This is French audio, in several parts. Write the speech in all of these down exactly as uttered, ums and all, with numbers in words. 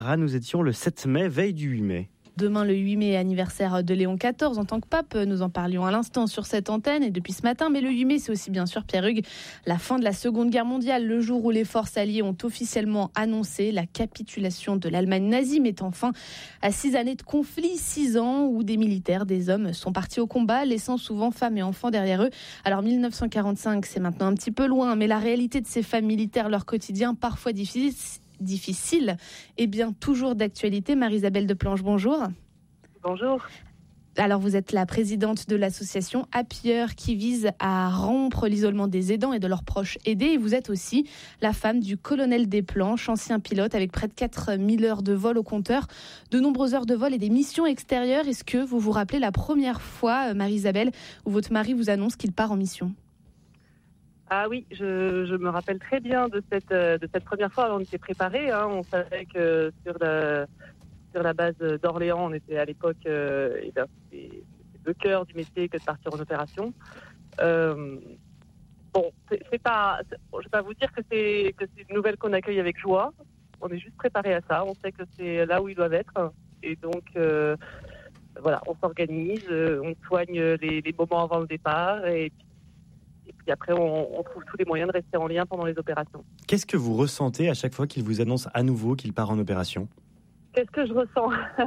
Nous étions le sept mai, veille du huit mai. Demain, le huit mai, anniversaire de Léon quatorze en tant que pape. Nous en parlions à l'instant sur cette antenne et depuis ce matin. Mais le huit mai, c'est aussi bien sûr, Pierre Hugues, la fin de la Seconde Guerre mondiale, le jour où les forces alliées ont officiellement annoncé la capitulation de l'Allemagne nazie, mettant fin à six années de conflit, six ans où des militaires, des hommes sont partis au combat, laissant souvent femmes et enfants derrière eux. Alors mille neuf cent quarante-cinq, c'est maintenant un petit peu loin, mais la réalité de ces femmes militaires, leur quotidien parfois difficile, difficile et bien toujours d'actualité. Marie-Isabelle Deplanche, bonjour. Bonjour. Alors vous êtes la présidente de l'association Happier qui vise à rompre l'isolement des aidants et de leurs proches aidés. Et vous êtes aussi la femme du colonel Desplanches, ancien pilote avec près de quatre mille heures de vol au compteur, de nombreuses heures de vol et des missions extérieures. Est-ce que vous vous rappelez la première fois, Marie-Isabelle, où votre mari vous annonce qu'il part en mission ? Ah oui, je, je me rappelle très bien de cette, de cette première fois. On était préparés, hein, on savait que sur la, sur la base d'Orléans, on était à l'époque, euh, et ben, c'est, c'est le cœur du métier que de partir en opération. Euh, bon, c'est, c'est pas, c'est, je ne vais pas vous dire que c'est, que c'est une nouvelle qu'on accueille avec joie. On est juste préparés à ça. On sait que c'est là où ils doivent être. Et donc, euh, voilà, on s'organise, on soigne les, les moments avant le départ. Et puis, Et puis après, on, on trouve tous les moyens de rester en lien pendant les opérations. Qu'est-ce que vous ressentez à chaque fois qu'il vous annonce à nouveau qu'il part en opération ? Qu'est-ce que je ressens ?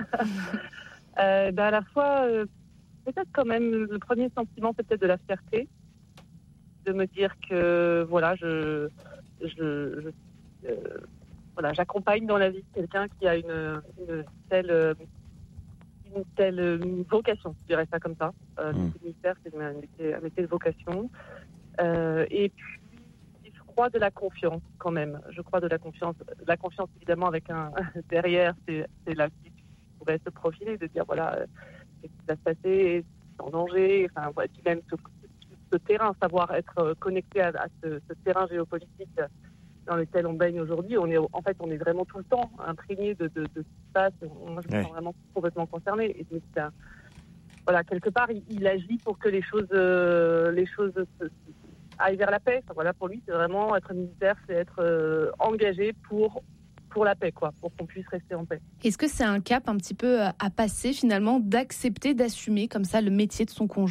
euh, ben À la fois, euh, peut-être quand même, le premier sentiment, c'est peut-être de la fierté. De me dire que, voilà, je, je, je euh, voilà, j'accompagne dans la vie quelqu'un qui a une, une telle... une telle vocation, je dirais ça comme ça. Euh, mmh. Le ministère, c'est un métier, un métier de vocation. Euh, et puis, je crois de la confiance quand même. Je crois de la confiance. La confiance, évidemment, avec un derrière, c'est, c'est là qui pourrait se profiler, de dire, voilà, qu'est-ce qui va se passer, c'est en danger. Enfin, voilà, puis même ce, ce terrain, savoir être connecté à, à ce, ce terrain géopolitique dans lequel on baigne aujourd'hui, on est en fait on est vraiment tout le temps imprégné de, de, de ce qui se passe. Moi, je me sens ouais. vraiment complètement concernée. Et donc, ça, voilà, quelque part, il, il agit pour que les choses, euh, les choses se, aillent vers la paix. Enfin, voilà, pour lui, c'est vraiment être militaire, c'est être euh, engagé pour pour la paix, quoi, pour qu'on puisse rester en paix. Est-ce que c'est un cap un petit peu à passer finalement, d'accepter, d'assumer comme ça le métier de son conjoint ?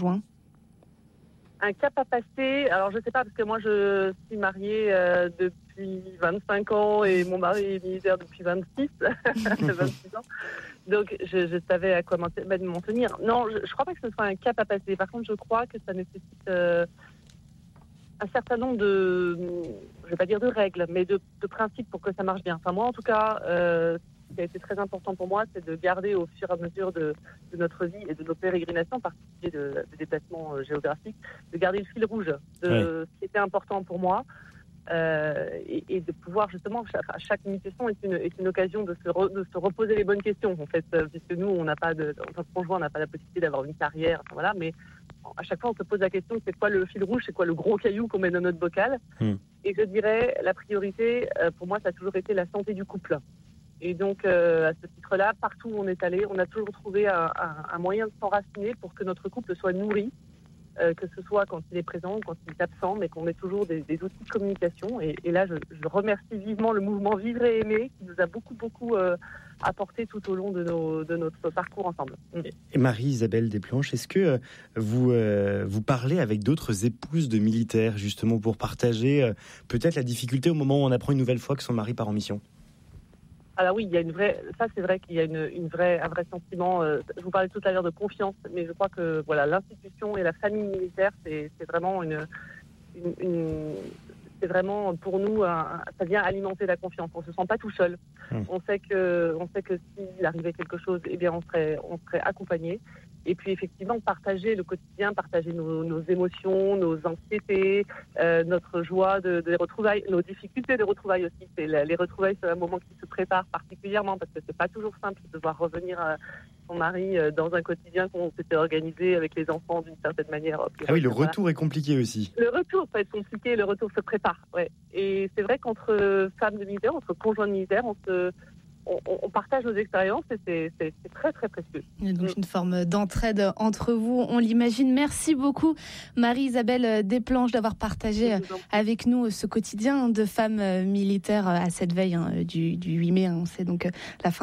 Un cap à passer. Alors, je sais pas, parce que moi, je suis mariée euh, depuis vingt-cinq ans et mon mari est militaire depuis vingt-six, vingt-six ans. Donc, je, je savais à quoi m'en, m'en tenir. Non, je, je crois pas que ce soit un cap à passer. Par contre, je crois que ça nécessite euh, un certain nombre de, je vais pas dire de règles, mais de, de principes pour que ça marche bien. Enfin, moi, en tout cas, euh, ce qui a été très important pour moi, c'est de garder au fur et à mesure de, de notre vie et de nos pérégrinations, en particulier de, de déplacements euh, géographiques, de garder le fil rouge de oui. ce qui était important pour moi euh, et, et de pouvoir justement, chaque, chaque mission est une, est une occasion de se, re, de se reposer les bonnes questions, en fait, euh, puisque nous, on n'a pas de, en tant que conjoint, on n'a pas la possibilité d'avoir une carrière, enfin, voilà, mais à chaque fois, on se pose la question, c'est quoi le fil rouge, c'est quoi le gros caillou qu'on met dans notre bocal mmh. Et je dirais, la priorité, euh, pour moi, ça a toujours été la santé du couple. Et donc, euh, à ce titre-là, partout où on est allé, on a toujours trouvé un, un, un moyen de s'enraciner pour que notre couple soit nourri, euh, que ce soit quand il est présent ou quand il est absent, mais qu'on ait toujours des, des outils de communication. Et, et là, je, je remercie vivement le mouvement Vivre et Aimer, qui nous a beaucoup, beaucoup euh, apporté tout au long de, nos, de notre parcours ensemble. Et Marie-Isabelle Desplanches, est-ce que vous, euh, vous parlez avec d'autres épouses de militaires, justement, pour partager euh, peut-être la difficulté au moment où on apprend une nouvelle fois que son mari part en mission ? Alors oui, il y a une vraie, ça c'est vrai qu'il y a une, une vraie, un vrai sentiment. Euh, je vous parlais tout à l'heure de confiance, mais je crois que voilà, l'institution et la famille militaire, c'est, c'est vraiment une, une, une, c'est vraiment pour nous, un, ça vient alimenter la confiance. On se sent pas tout seul. Mmh. On sait que, on sait que s'il arrivait quelque chose, eh bien on serait, on serait accompagné. Et puis effectivement, partager le quotidien, partager nos, nos émotions, nos anxiétés, euh, notre joie de, de retrouvailles, nos difficultés de retrouvailles aussi. C'est la, les retrouvailles, c'est un moment qui se prépare particulièrement parce que c'est pas toujours simple de devoir revenir à son mari dans un quotidien qu'on s'était organisé avec les enfants d'une certaine manière. Ah oui, le retour voilà. est compliqué aussi. Le retour peut être compliqué, le retour se prépare, ouais. Et c'est vrai qu'entre femmes de militaires, entre conjoints de militaires, on se on, on partage nos expériences et c'est, c'est, c'est très très précieux. Il y a donc une forme d'entraide entre vous, on l'imagine. Merci beaucoup Marie-Isabelle Desplanches d'avoir partagé avec nous ce quotidien de femmes militaires à cette veille hein, du, du huit mai. Hein. C'est donc la fin